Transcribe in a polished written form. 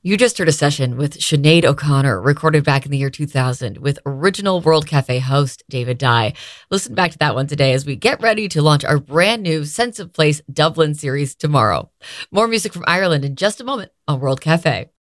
You just heard a session with Sinead O'Connor, recorded back in the year 2000 with original World Cafe host David Dye. Listen back to that one today as we get ready to launch our brand new Sense of Place Dublin series tomorrow. More music from Ireland in just a moment on World Cafe.